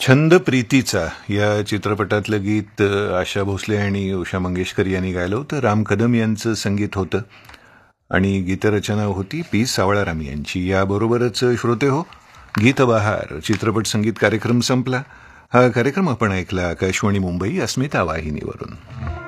छंद प्रीतीचा या चित्रपटातलं गीत आशा भोसले आणि उषा मंगेशकर यांनी गायलं होतं. राम कदम यांचं संगीत होतं आणि गीतरचना होती पी सावळाराम यांची. याबरोबरच श्रोते हो, गीतबहार चित्रपट संगीत कार्यक्रम संपला. हा कार्यक्रम आपण ऐकला आकाशवाणी मुंबई अस्मिता वाहिनीवरून.